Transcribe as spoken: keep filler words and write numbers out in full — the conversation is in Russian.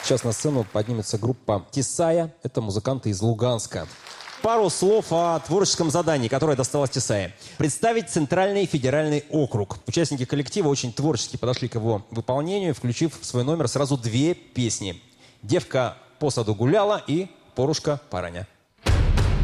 Сейчас на сцену поднимется группа Тесая. Это музыканты из Луганска. Пару слов о творческом задании, которое досталось Тесае. Представить Центральный федеральный округ. Участники коллектива очень творчески подошли к его выполнению, включив в свой номер сразу две песни. «Девка по саду гуляла» и «Порушка параня».